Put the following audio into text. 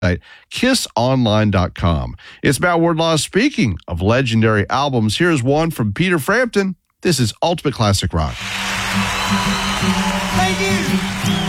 kissonline.com. It's Matt Wardlaw. Speaking of legendary albums, here's one from Peter Frampton. This is Ultimate Classic Rock. Thank you.